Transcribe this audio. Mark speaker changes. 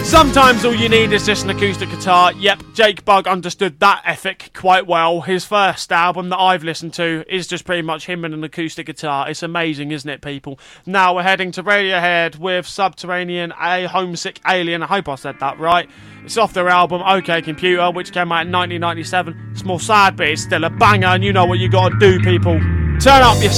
Speaker 1: Sometimes all you need is just an acoustic guitar. Yep, Jake Bugg understood that ethic quite well. His first album that I've listened to is just pretty much him and an acoustic guitar. It's amazing, isn't it, people? Now we're heading to Radiohead with Subterranean, A Homesick Alien. I hope I said that right. It's off their album OK Computer, which came out in 1997. It's more sad, but it's still a banger, and you know what you gotta do, people. Turn up your